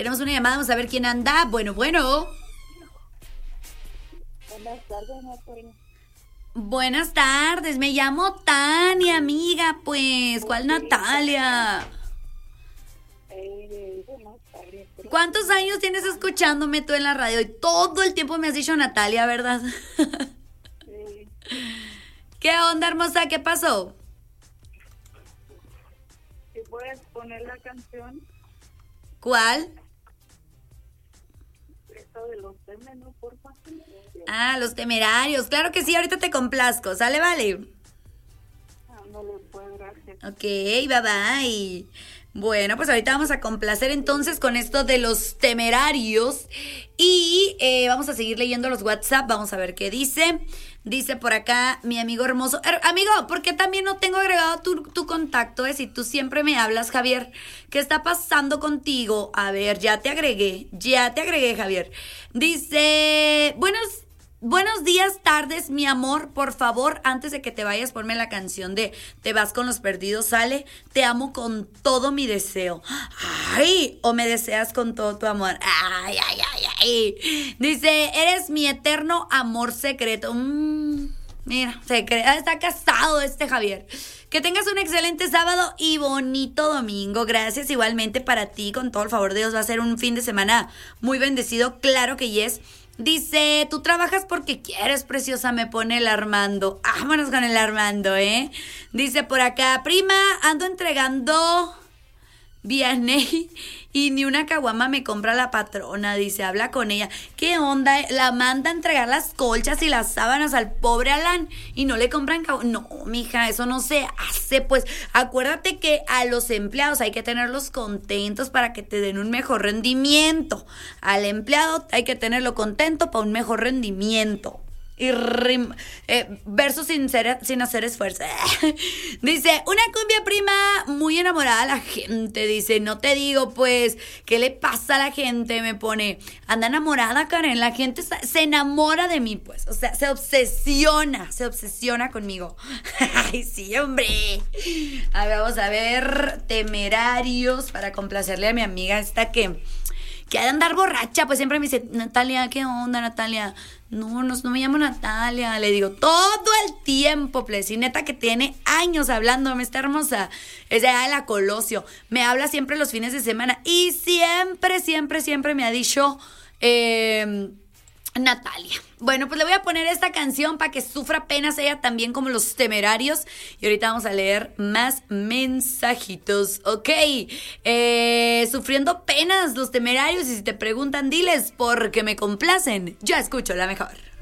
Tenemos una llamada, vamos a ver quién anda. Bueno. Buenas tardes, Natalia. Buenas tardes, me llamo Tania, amiga, pues. ¿Cuál Natalia? Buenas tardes. ¿Cuántos años tienes escuchándome tú en la radio? Y todo el tiempo me has dicho Natalia, ¿verdad? Sí. ¿Qué onda, hermosa? ¿Qué pasó? ¿Sí puedes poner la canción? ¿Cuál? Esta de los temes, ¿no? Por favor. Ah, Los Temerarios. Claro que sí, ahorita te complazco. ¿Sale, vale? Ándale, pues, gracias. Ok, bye bye. Bueno, pues ahorita vamos a complacer entonces con esto de Los Temerarios. Y vamos a seguir leyendo los WhatsApp. Vamos a ver qué dice. Dice por acá mi amigo hermoso. Amigo, ¿por qué también no tengo agregado tu contacto? Si tú siempre me hablas, Javier. ¿Qué está pasando contigo? A ver, ya te agregué, Javier. Dice, buenos días, tardes, mi amor. Por favor, antes de que te vayas, ponme la canción de Te vas con los perdidos, sale. Te amo con todo mi deseo. Ay, o me deseas con todo tu amor. Ay. Dice, eres mi eterno amor secreto. Mira, está casado este Javier. Que tengas un excelente sábado y bonito domingo. Gracias igualmente para ti, con todo el favor de Dios. Va a ser un fin de semana muy bendecido, claro que yes. Dice, tú trabajas porque quieres, preciosa, me pone el Armando. Vámonos con el Armando, Dice por acá, prima, ando entregando Vianey y ni una caguama me compra la patrona. Dice, habla con ella. ¿Qué onda? La manda a entregar las colchas y las sábanas al pobre Alan y no le compran caguama. No, mija, eso no se hace. Pues acuérdate que a los empleados hay que tenerlos contentos para que te den un mejor rendimiento. Al empleado hay que tenerlo contento para un mejor rendimiento. Y verso sin hacer esfuerzo. Dice, una cumbia, prima, muy enamorada a la gente. Dice, no te digo, pues, ¿qué le pasa a la gente? Me pone, anda enamorada, Karen. La gente se enamora de mí, pues. O sea, se obsesiona conmigo. Ay, sí, hombre. A ver, vamos a ver, Temerarios, para complacerle a mi amiga esta que ha de andar borracha. Pues siempre me dice, Natalia, ¿qué onda, Natalia? No me llamo Natalia. Le digo todo el tiempo, y neta que tiene años hablándome, esta hermosa. Es de allá de la Colosio. Me habla siempre los fines de semana. Y siempre me ha dicho Natalia. Bueno, pues le voy a poner esta canción para que sufra penas ella también como Los Temerarios. Y ahorita vamos a leer más mensajitos, ¿ok? Sufriendo penas Los Temerarios. Y si te preguntan, diles porque me complacen. Yo escucho la mejor.